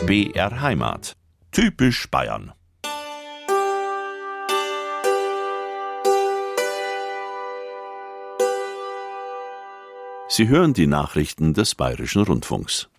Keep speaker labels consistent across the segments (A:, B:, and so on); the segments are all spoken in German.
A: BR Heimat. Typisch Bayern. Sie hören die Nachrichten des Bayerischen Rundfunks.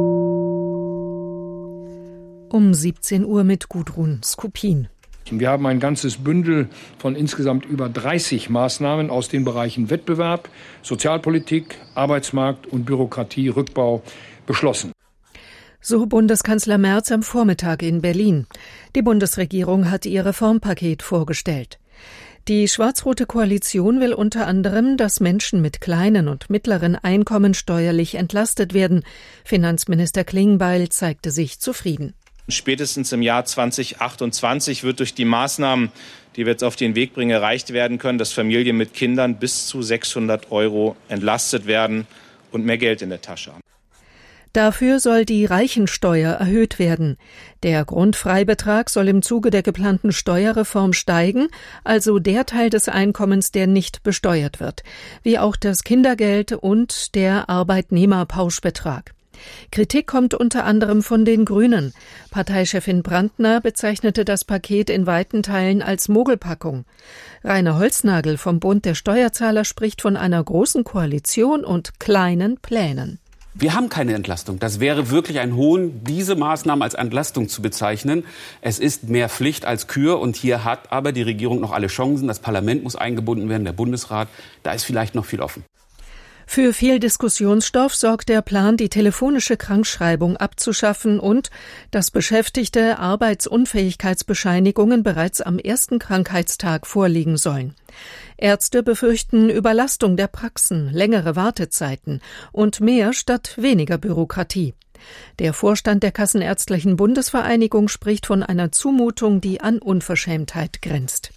B: Um 17 Uhr mit Gudrun Skupin.
C: Wir haben ein ganzes Bündel von insgesamt über 30 Maßnahmen aus den Bereichen Wettbewerb, Sozialpolitik, Arbeitsmarkt und Bürokratierückbau beschlossen.
B: So Bundeskanzler Merz am Vormittag in Berlin. Die Bundesregierung hat ihr Reformpaket vorgestellt. Die schwarz-rote Koalition will unter anderem, dass Menschen mit kleinen und mittleren Einkommen steuerlich entlastet werden. Finanzminister Klingbeil zeigte sich zufrieden.
D: Spätestens im Jahr 2028 wird durch die Maßnahmen, die wir jetzt auf den Weg bringen, erreicht werden können, dass Familien mit Kindern bis zu 600 € entlastet werden und mehr Geld in der Tasche haben.
B: Dafür soll die Reichensteuer erhöht werden. Der Grundfreibetrag soll im Zuge der geplanten Steuerreform steigen, also der Teil des Einkommens, der nicht besteuert wird, wie auch das Kindergeld und der Arbeitnehmerpauschbetrag. Kritik kommt unter anderem von den Grünen. Parteichefin Brandner bezeichnete das Paket in weiten Teilen als Mogelpackung. Rainer Holznagel vom Bund der Steuerzahler spricht von einer großen Koalition und kleinen Plänen.
E: Wir haben keine Entlastung. Das wäre wirklich ein Hohn, diese Maßnahmen als Entlastung zu bezeichnen. Es ist mehr Pflicht als Kür und hier hat aber die Regierung noch alle Chancen. Das Parlament muss eingebunden werden, der Bundesrat. Da ist vielleicht noch viel offen.
B: Für viel Diskussionsstoff sorgt der Plan, die telefonische Krankschreibung abzuschaffen und dass Beschäftigte Arbeitsunfähigkeitsbescheinigungen bereits am ersten Krankheitstag vorliegen sollen. Ärzte befürchten Überlastung der Praxen, längere Wartezeiten und mehr statt weniger Bürokratie. Der Vorstand der Kassenärztlichen Bundesvereinigung spricht von einer Zumutung, die an Unverschämtheit grenzt.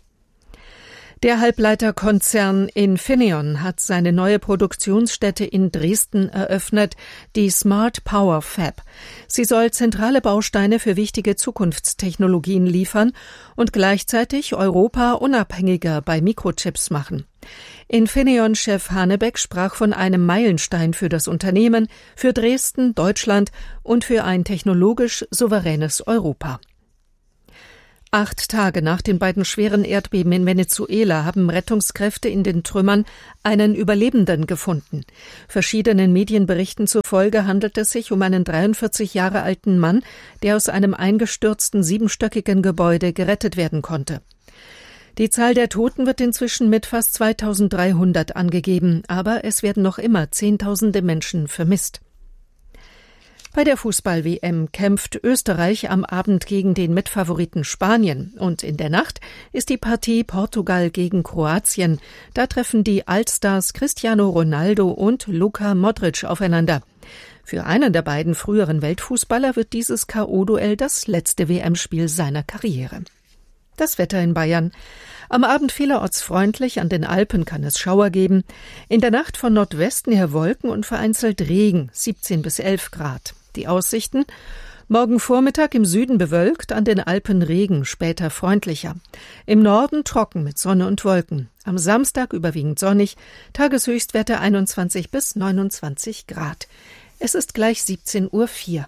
B: Der Halbleiterkonzern Infineon hat seine neue Produktionsstätte in Dresden eröffnet, die Smart Power Fab. Sie soll zentrale Bausteine für wichtige Zukunftstechnologien liefern und gleichzeitig Europa unabhängiger bei Mikrochips machen. Infineon-Chef Hanebeck sprach von einem Meilenstein für das Unternehmen, für Dresden, Deutschland und für ein technologisch souveränes Europa. 8 Tage nach den beiden schweren Erdbeben in Venezuela haben Rettungskräfte in den Trümmern einen Überlebenden gefunden. Verschiedenen Medienberichten zufolge handelt es sich um einen 43 Jahre alten Mann, der aus einem eingestürzten 7-stöckigen Gebäude gerettet werden konnte. Die Zahl der Toten wird inzwischen mit fast 2300 angegeben, aber es werden noch immer Zehntausende Menschen vermisst. Bei der Fußball-WM kämpft Österreich am Abend gegen den Mitfavoriten Spanien und in der Nacht ist die Partie Portugal gegen Kroatien. Da treffen die Allstars Cristiano Ronaldo und Luka Modric aufeinander. Für einen der beiden früheren Weltfußballer wird dieses K.O.-Duell das letzte WM-Spiel seiner Karriere. Das Wetter in Bayern. Am Abend vielerorts freundlich, an den Alpen kann es Schauer geben. In der Nacht von Nordwesten her Wolken und vereinzelt Regen, 17 bis 11 Grad. Die Aussichten: Morgen Vormittag im Süden bewölkt, an den Alpen Regen, später freundlicher. Im Norden trocken mit Sonne und Wolken. Am Samstag überwiegend sonnig, Tageshöchstwerte 21 bis 29 Grad. Es ist gleich 17:04 Uhr.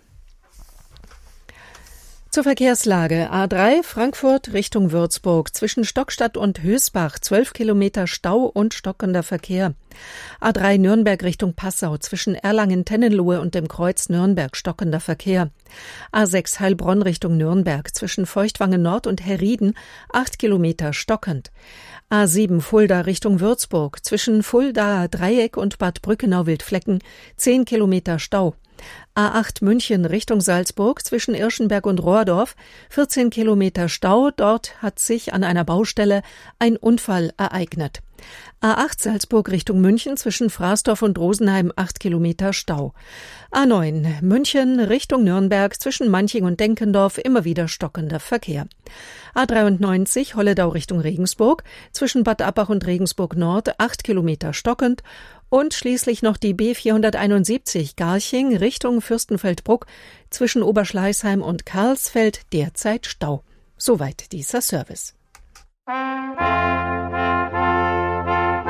B: Zur Verkehrslage: A3 Frankfurt Richtung Würzburg, zwischen Stockstadt und Hösbach 12 Kilometer Stau und stockender Verkehr. A3 Nürnberg Richtung Passau, zwischen Erlangen-Tennenlohe und dem Kreuz Nürnberg stockender Verkehr. A6 Heilbronn Richtung Nürnberg, zwischen Feuchtwangen Nord und Herrieden 8 Kilometer stockend. A7 Fulda Richtung Würzburg, zwischen Fulda Dreieck und Bad Brückenau-Wildflecken 10 Kilometer Stau. A8 München Richtung Salzburg, zwischen Irschenberg und Rohrdorf 14 Kilometer Stau. Dort hat sich an einer Baustelle ein Unfall ereignet. A8 Salzburg Richtung München, zwischen Fraßdorf und Rosenheim 8 Kilometer Stau. A9 München Richtung Nürnberg, zwischen Manching und Denkendorf immer wieder stockender Verkehr. A93 Holledau Richtung Regensburg, zwischen Bad Abbach und Regensburg Nord 8 Kilometer stockend. Und schließlich noch die B471 Garching Richtung Fürstenfeldbruck, zwischen Oberschleißheim und Karlsfeld derzeit Stau. Soweit dieser Service.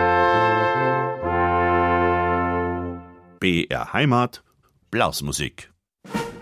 A: BR Heimat, Blasmusik.